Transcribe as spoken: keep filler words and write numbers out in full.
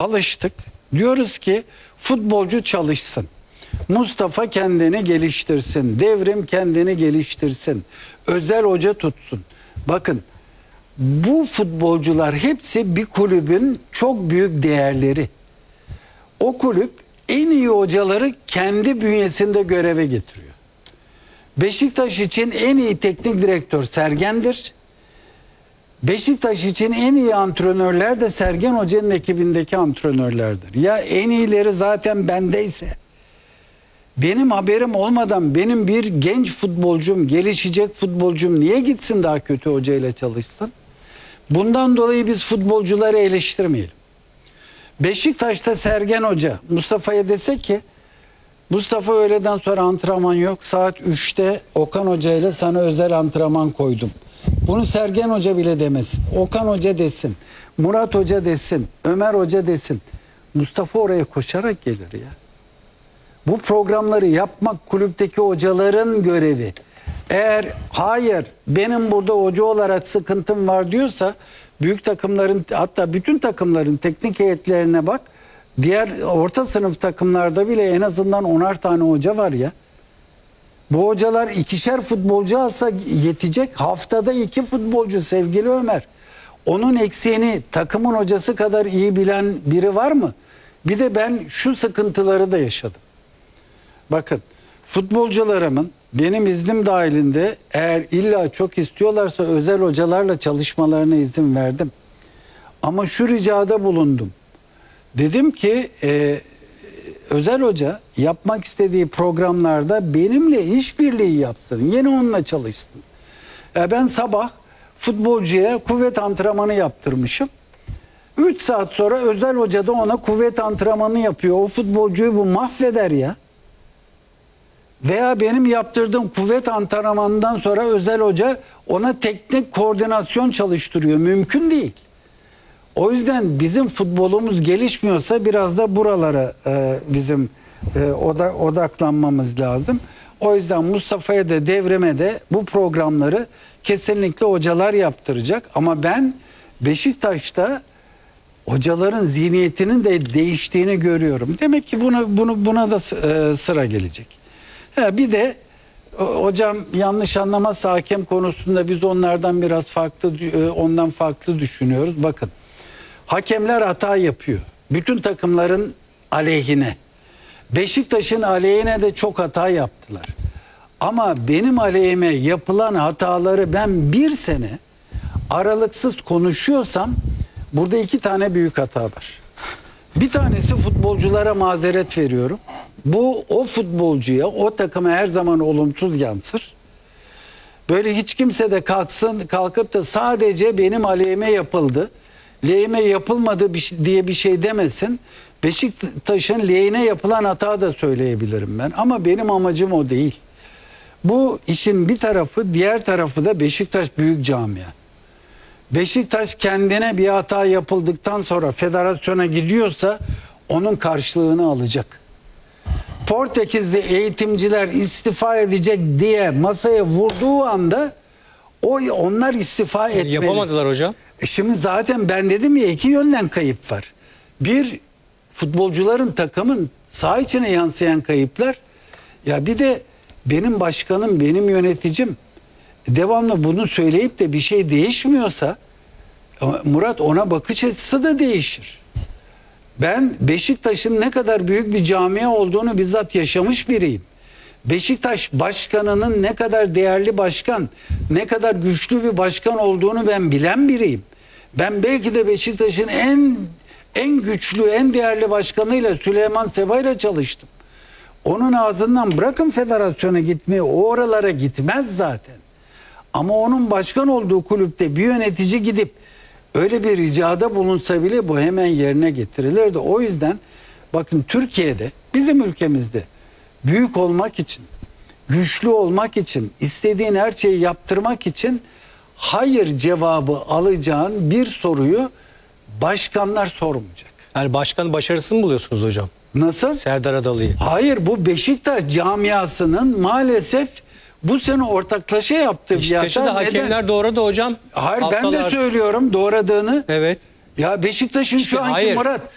alıştık. Diyoruz ki futbolcu çalışsın. Mustafa kendini geliştirsin. Devrim kendini geliştirsin. Özel hoca tutsun. Bakın bu futbolcular hepsi bir kulübün çok büyük değerleri. O kulüp en iyi hocaları kendi bünyesinde göreve getiriyor. Beşiktaş için en iyi teknik direktör Sergen'dir. Beşiktaş için en iyi antrenörler de Sergen Hoca'nın ekibindeki antrenörlerdir. Ya en iyileri zaten bendeyse, benim haberim olmadan benim bir genç futbolcum, gelişecek futbolcum niye gitsin daha kötü hocayla çalışsın? Bundan dolayı biz futbolcuları eleştirmeyelim. Beşiktaş'ta Sergen Hoca Mustafa'ya dese ki Mustafa öğleden sonra antrenman yok. Saat üçte Okan Hoca ile sana özel antrenman koydum. Bunu Sergen Hoca bile demesin. Okan Hoca desin. Murat Hoca desin. Ömer Hoca desin. Mustafa oraya koşarak gelir ya. Bu programları yapmak kulüpteki hocaların görevi. Eğer hayır benim burada hoca olarak sıkıntım var diyorsa büyük takımların hatta bütün takımların teknik heyetlerine bak. Diğer orta sınıf takımlarda bile en azından onar tane hoca var ya. Bu hocalar ikişer futbolcu alsa yetecek. Haftada iki futbolcu sevgili Ömer. Onun eksiğini takımın hocası kadar iyi bilen biri var mı? Bir de ben şu sıkıntıları da yaşadım. Bakın futbolcularımın benim iznim dahilinde eğer illa çok istiyorlarsa özel hocalarla çalışmalarına izin verdim. Ama şu ricada bulundum. Dedim ki e, özel hoca yapmak istediği programlarda benimle işbirliği yapsın. Yine onunla çalışsın. E, ben sabah futbolcuya kuvvet antrenmanı yaptırmışım. üç saat sonra özel hoca da ona kuvvet antrenmanı yapıyor. O futbolcuyu bu mahveder ya. Veya benim yaptırdığım kuvvet antrenmanından sonra özel hoca ona teknik koordinasyon çalıştırıyor. Mümkün değil. O yüzden bizim futbolumuz gelişmiyorsa biraz da buralara e, bizim e, oda, odaklanmamız lazım. O yüzden Mustafa'ya da Devrim'e de bu programları kesinlikle hocalar yaptıracak. Ama ben Beşiktaş'ta hocaların zihniyetinin de değiştiğini görüyorum. Demek ki buna, bunu, buna da e, sıra gelecek. Ha, bir de hocam yanlış anlamazsa hakem konusunda biz onlardan biraz farklı, ondan farklı düşünüyoruz. Bakın hakemler hata yapıyor. Bütün takımların aleyhine. Beşiktaş'ın aleyhine de çok hata yaptılar. Ama benim aleyhime yapılan hataları ben bir sene aralıksız konuşuyorsam burada iki tane büyük hata var. Bir tanesi futbolculara mazeret veriyorum. Bu o futbolcuya, o takıma her zaman olumsuz yansır. Böyle hiç kimse de kalksın, kalkıp da sadece benim aleyhime yapıldı, lehime yapılmadı bir şey, diye bir şey demesin. Beşiktaş'ın lehine yapılan hata da söyleyebilirim ben. Ama benim amacım o değil. Bu işin bir tarafı, diğer tarafı da Beşiktaş büyük camia. Beşiktaş kendine bir hata yapıldıktan sonra federasyona gidiyorsa onun karşılığını alacak. Portekizli eğitimciler istifa edecek diye masaya vurduğu anda o onlar istifa etmeli. Yapamadılar hocam. E şimdi zaten ben dedim ya iki yönden kayıp var. Bir futbolcuların takımın saha içine yansıyan kayıplar. Ya bir de benim başkanım, benim yöneticim devamlı bunu söyleyip de bir şey değişmiyorsa Murat ona bakış açısı da değişir. Ben Beşiktaş'ın ne kadar büyük bir camia olduğunu bizzat yaşamış biriyim. Beşiktaş başkanının ne kadar değerli başkan, ne kadar güçlü bir başkan olduğunu ben bilen biriyim. Ben belki de Beşiktaş'ın en en güçlü, en değerli başkanıyla Süleyman Seba'yla çalıştım. Onun ağzından bırakın federasyona gitmeyi, o oralara gitmez zaten. Ama onun başkan olduğu kulüpte bir yönetici gidip öyle bir ricada bulunsa bile bu hemen yerine getirilirdi. O yüzden bakın Türkiye'de, bizim ülkemizde büyük olmak için, güçlü olmak için, istediğin her şeyi yaptırmak için hayır cevabı alacağın bir soruyu başkanlar sormayacak. Yani başkan başarısız mı buluyorsunuz hocam? Nasıl? Serdar Adalı'yı. Hayır, bu Beşiktaş camiasının maalesef bu sene ortaklaşa yaptığı bir Beşiktaş'ı hata. da hakemler Neden? doğradı hocam. Hayır Haftalar... ben de söylüyorum doğradığını. Evet. Ya Beşiktaş'ın İşte şu anki hayır. Murat